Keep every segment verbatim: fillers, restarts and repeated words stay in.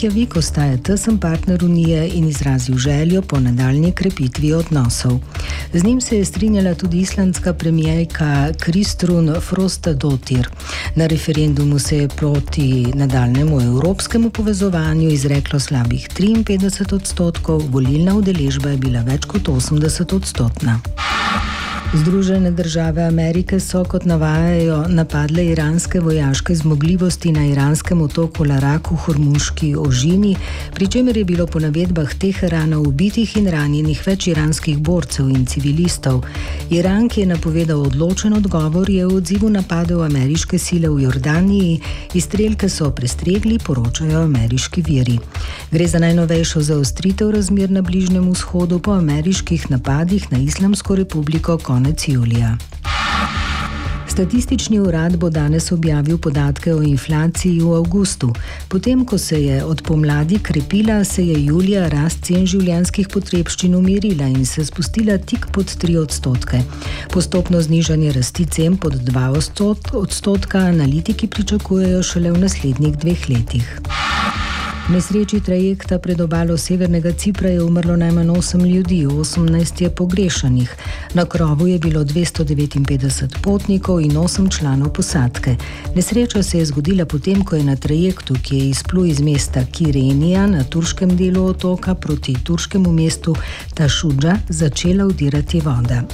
Reykjavik ostaja tesen partner Unije in izrazil željo po nadaljnji krepitvi odnosov. Z njim se je strinjala tudi islandska premijerka Kristrún Frostadóttir. Na referendumu se je proti nadaljnemu evropskemu povezovanju izreklo slabih triinpetdeset odstotkov, volilna udeležba je bila več kot osemdeset odstotna. Združene države Amerike so, kot navajajo, napadle iranske vojaške zmogljivosti na iranskem otoku Larak v Hormuški ožini, pri čemer je bilo po navedbah Teherana ubitih in ranjenih več iranskih borcev in civilistov. Iran, ki je napovedal odločen odgovor, je v odzivu napadel ameriške sile v Jordaniji, izstrelke so prestregli, poročajo ameriški viri. Gre za najnovejšo zaostritev razmer na Bližnjem vzhodu po ameriških napadih na Islamsko republiko konec julija. Statistični urad bo danes objavil podatke o inflaciji v avgustu. Potem, ko se je od pomladi krepila, se je julija rast cen življenjskih potrebščin umirila in se spustila tik pod tri odstotke. Postopno znižanje rasti cen pod dva odstotka analitiki pričakujejo šele v naslednjih dveh letih. V nesreči trajekta pred obalo severnega Cipra je umrlo najmanj osem ljudi, osemnajst je pogrešanih. Na krovu je bilo dvesto devetinpetdeset potnikov in osem članov posadke. Nesreča se je zgodila potem, ko je na trajektu, ki je izplul iz mesta Kirenija na turškem delu otoka proti turškemu mestu Tašudža, začela vdirati voda.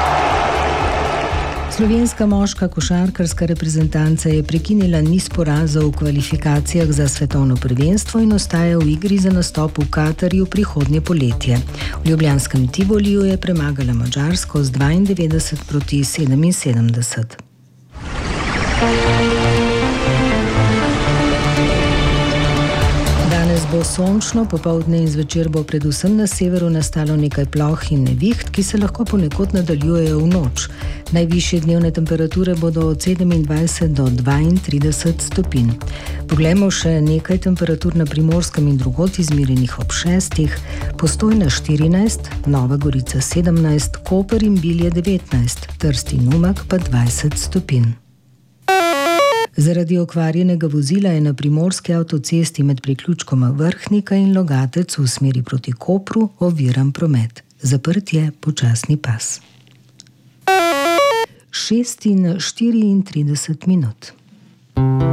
Slovenska moška košarkarska reprezentanca je prekinila niz porazov v kvalifikacijah za svetovno prvenstvo in ostaja v igri za nastop v Katarju prihodnje poletje. V ljubljanskem Tivoliju je premagala Madžarsko z dvaindevetdeset proti sedeminsedemdeset. Danes bo sončno, popoldne in zvečer bo predvsem na severu nastalo nekaj ploh in neviht, ki se lahko ponekod nadaljujejo v noč. Najvišje dnevne temperature bodo od sedemindvajset do dvaintrideset stopinj. Poglejmo še nekaj temperatur na Primorskem in drugod izmerjenih ob šestih, Postojna štirinajst, Nova Gorica sedemnajst, Koper in Bilje devetnajst, Trst in Umag pa dvajset stopinj. Zaradi okvarjenega vozila je na primorski avtocesti med priključkoma Vrhnika in Logatec v smeri proti Kopru oviran promet. Zaprt je počasni pas. šest in štiriintrideset minut.